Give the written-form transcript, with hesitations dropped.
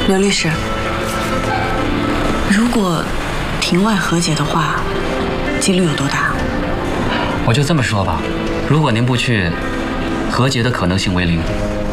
刘律师，如果庭外和解的话，几率有多大？ 我就这么说吧，如果您不去，和解的可能性为0。